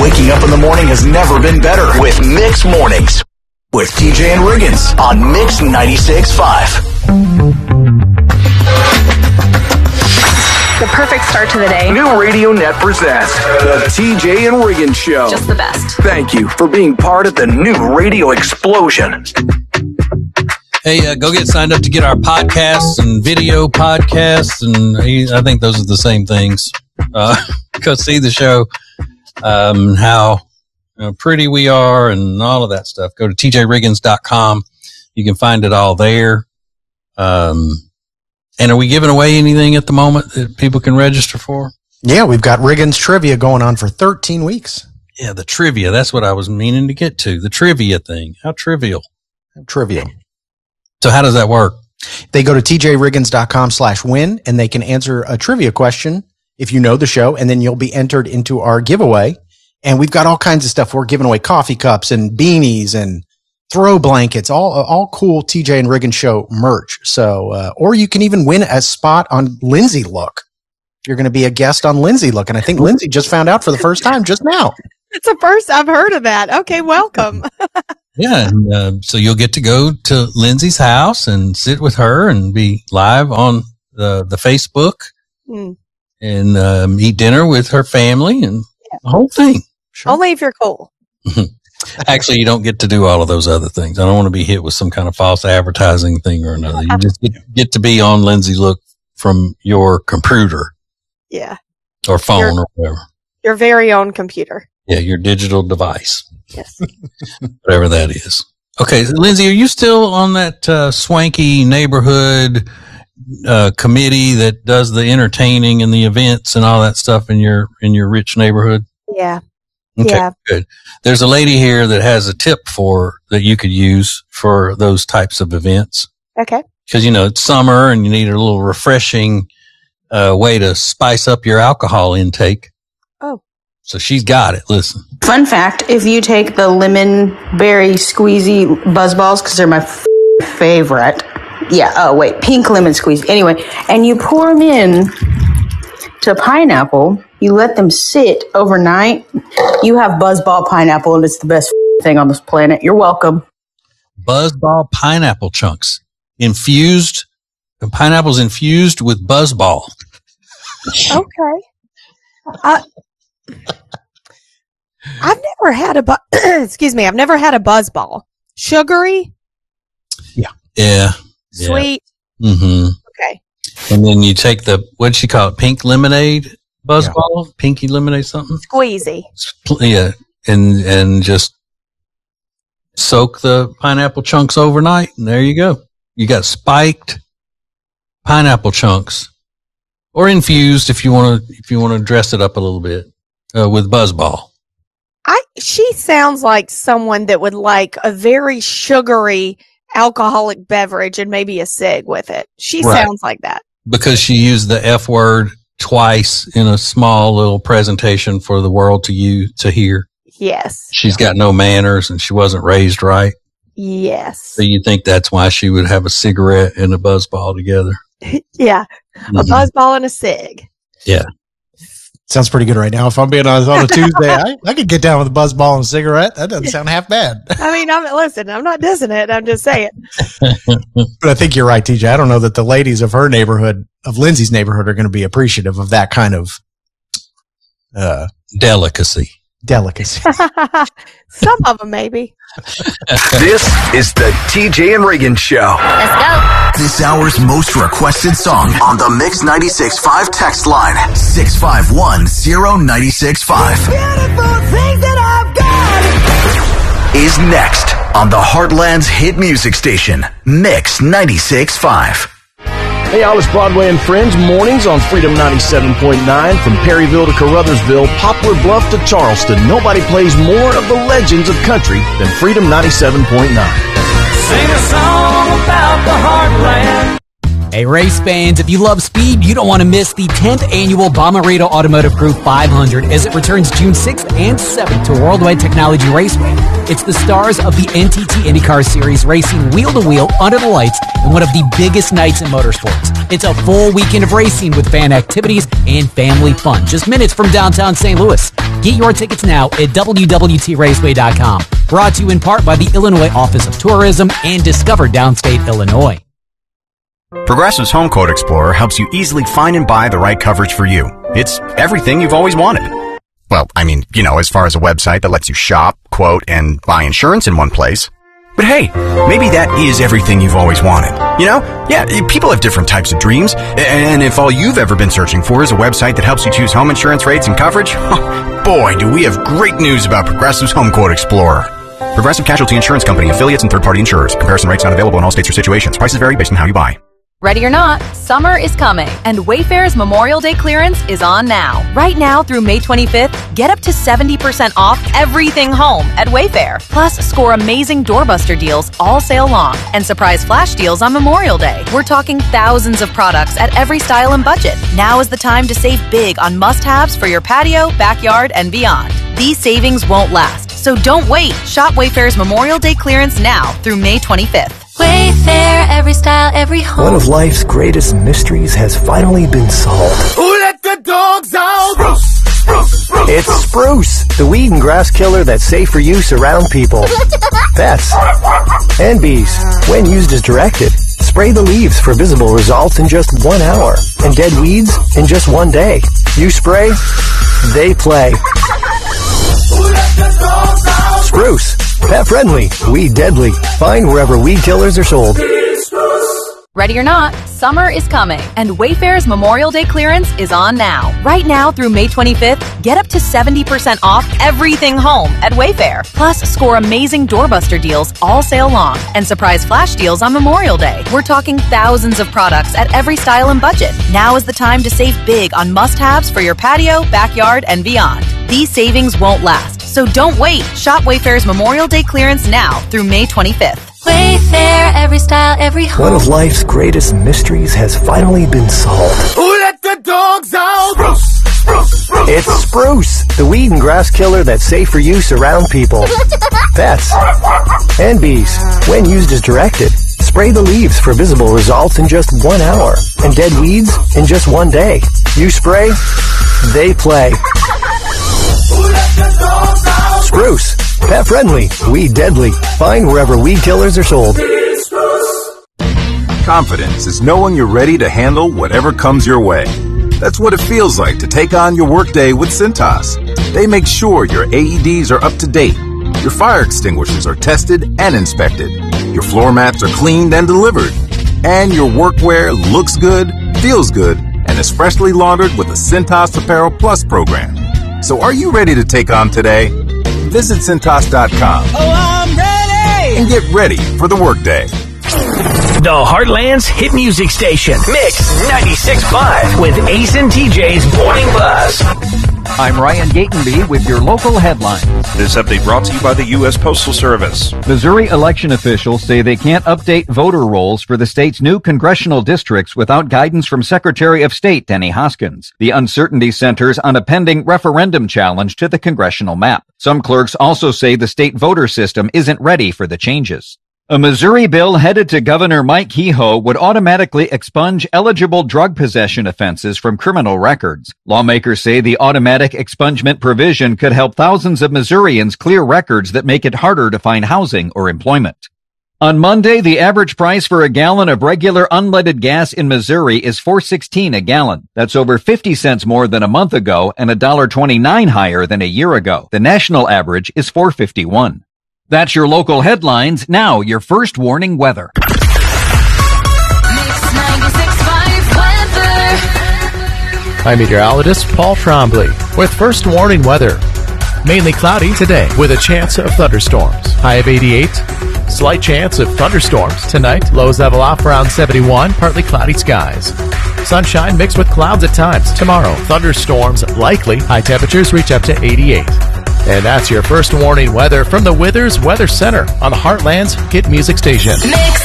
Waking up in the morning has never been better with Mix Mornings with TJ and Riggins on Mix 96.5. The perfect start to the day. New Radio Net presents the TJ and Riggins Show. Just the best. Thank you for being part of the new radio explosion. Hey, go get signed up to get our podcasts and video podcasts, and I think those are the same things. Go see the show, how pretty we are and all of that stuff. Go to tjriggins.com. You can find it all there. And are we giving away anything at the moment that people can register for? Yeah, we've got Riggins Trivia going on for 13 weeks. Yeah, the trivia. That's what I was meaning to get to. The trivia thing. How trivial. Trivial. So how does that work? They go to tjriggins.com/win and they can answer a trivia question if you know the show, and then you'll be entered into our giveaway. And we've got all kinds of stuff. We're giving away coffee cups and beanies and throw blankets, all cool TJ and Riggins Show merch. So, or you can even win a spot on Lindsay Look. You're going to be a guest on Lindsay Look. And I think Lindsay just found out for the first time just now. It's the first I've heard of that. Okay, welcome. Yeah. And, so you'll get to go to Lindsay's house and sit with her and be live on the Facebook and eat dinner with her family and the whole thing. Sure. Only if you're cool. Actually, you don't get to do all of those other things. I don't want to be hit with some kind of false advertising thing or another. You just get to be on Lindsay Look from your computer. Yeah. Or phone or whatever. Your very own computer. Yeah, your digital device. Yes. Whatever that is. Okay, so Lindsay, are you still on that swanky neighborhood committee that does the entertaining and the events and all that stuff in your rich neighborhood? Yeah. Okay, yeah. Good. There's a lady here that has a tip that you could use for those types of events. Okay. Because, it's summer and you need a little refreshing way to spice up your alcohol intake. Oh. So she's got it. Listen. Fun fact, if you take the lemon berry squeezy buzz balls, because they're my favorite. Yeah, pink lemon squeeze. Anyway, and you pour them in to pineapple, you let them sit overnight, you have Buzzball pineapple, and it's the best thing on this planet. You're welcome. Buzzball pineapple chunks. Infused, the pineapple's infused with Buzzball. Okay. I've never had I've never had a Buzzball. Sugary? Yeah. Sweet? Mm-hmm. Okay. And then you take what'd she call it? Pink lemonade Buzzball? Yeah. Pinky lemonade something? Squeezy. Yeah. And just soak the pineapple chunks overnight, and there you go. You got spiked pineapple chunks, or infused if you want to dress it up a little bit with Buzzball. She sounds like someone that would like a very sugary alcoholic beverage and maybe a cig with it. She sounds like that. Because she used the F word twice in a small little presentation for the world to hear. Yes. She's got no manners and she wasn't raised right. Yes. So you think that's why she would have a cigarette and a Buzzball together? Yeah. Mm-hmm. A Buzzball and a cig. Yeah. Sounds pretty good right now. If I'm being honest, on a Tuesday, I could get down with a Buzzball and a cigarette. That doesn't sound half bad. I mean, I'm not dissing it. I'm just saying. But I think you're right, TJ. I don't know that the ladies of her neighborhood, of Lindsay's neighborhood, are going to be appreciative of that kind of delicacy. Some of them, maybe. This is the TJ and Riggins Show. Let's go. This hour's most requested song on the Mix 96.5 text line, 651-0965. Beautiful things that I've got is next on the Heartland's hit music station, Mix 96.5. Hey, Alice Broadway and Friends, mornings on Freedom 97.9. From Perryville to Caruthersville, Poplar Bluff to Charleston, nobody plays more of the legends of country than Freedom 97.9. Sing a song about the Heartland. Hey, race fans, if you love speed, you don't want to miss the 10th annual Bomarito Automotive Group 500 as it returns June 6th and 7th to Worldwide Technology Raceway. It's the stars of the NTT IndyCar Series racing wheel-to-wheel under the lights in one of the biggest nights in motorsports. It's a full weekend of racing with fan activities and family fun, just minutes from downtown St. Louis. Get your tickets now at WWTRaceway.com. Brought to you in part by the Illinois Office of Tourism and Discover Downstate Illinois. Progressive's Home Quote Explorer helps you easily find and buy the right coverage for you. It's everything you've always wanted. Well, I mean, as far as a website that lets you shop, quote, and buy insurance in one place. But hey, maybe that is everything you've always wanted. Yeah, people have different types of dreams. And if all you've ever been searching for is a website that helps you choose home insurance rates and coverage, boy, do we have great news about Progressive's Home Quote Explorer. Progressive Casualty Insurance Company, affiliates, and third-party insurers. Comparison rates not available in all states or situations. Prices vary based on how you buy. Ready or not, summer is coming, and Wayfair's Memorial Day clearance is on now. Right now through May 25th, get up to 70% off everything home at Wayfair. Plus, score amazing doorbuster deals all sale long and surprise flash deals on Memorial Day. We're talking thousands of products at every style and budget. Now is the time to save big on must-haves for your patio, backyard, and beyond. These savings won't last, so don't wait. Shop Wayfair's Memorial Day clearance now through May 25th. Wayfair, every style, every home. One of life's greatest mysteries has finally been solved. Who let the dogs out? Spruce. It's Spruce, the weed and grass killer that's safe for use around people, pets, and bees. When used as directed, spray the leaves for visible results in just 1 hour, and dead weeds in just 1 day. You spray, they play. Who let the dogs out? Spruce, pet friendly, weed deadly. Find wherever weed killers are sold. Ready or not, summer is coming, and Wayfair's Memorial Day clearance is on now. Right now through May 25th, get up to 70% off everything home at Wayfair. Plus, score amazing doorbuster deals all sale long and surprise flash deals on Memorial Day. We're talking thousands of products at every style and budget. Now is the time to save big on must-haves for your patio, backyard, and beyond. These savings won't last, so don't wait. Shop Wayfair's Memorial Day clearance now through May 25th. Wayfair, every style, every home. One of life's greatest mysteries has finally been solved. Who let the dogs out? Spruce. It's Spruce, the weed and grass killer that's safe for use around people, pets, and bees. When used as directed, spray the leaves for visible results in just 1 hour, and dead weeds in just 1 day. You spray, they play. Who let the dogs out? Spruce, pet friendly, weed deadly. Find wherever weed killers are sold. Confidence is knowing you're ready to handle whatever comes your way. That's what it feels like to take on your workday with Cintas. They make sure your AEDs are up to date, your fire extinguishers are tested and inspected, your floor mats are cleaned and delivered, and your workwear looks good, feels good, and is freshly laundered with the Cintas Apparel Plus program. So are you ready to take on today? Visit Cintas.com. Oh, I'm ready! And get ready for the workday. The Heartland's hit music station, Mix 96.5 with Ace and TJ's Morning Buzz. I'm Ryan Gatenby with your local headlines. This update brought to you by the U.S. Postal Service. Missouri election officials say they can't update voter rolls for the state's new congressional districts without guidance from Secretary of State Denny Hoskins. The uncertainty centers on a pending referendum challenge to the congressional map. Some clerks also say the state voter system isn't ready for the changes. A Missouri bill headed to Governor Mike Kehoe would automatically expunge eligible drug possession offenses from criminal records. Lawmakers say the automatic expungement provision could help thousands of Missourians clear records that make it harder to find housing or employment. On Monday, the average price for a gallon of regular unleaded gas in Missouri is $4.16 a gallon. That's over 50 cents more than a month ago and $1.29 higher than a year ago. The national average is $4.51. That's your local headlines. Now, your first warning weather. Mix 96.5 weather. I'm meteorologist Paul Trombley with first warning weather. Mainly cloudy today with a chance of thunderstorms. High of 88. Slight chance of thunderstorms tonight. Lows level off around 71. Partly cloudy skies. Sunshine mixed with clouds at times. Tomorrow, thunderstorms likely. High temperatures reach up to 88. And that's your first warning weather from the Withers Weather Center on the Heartland's hit music station. Mix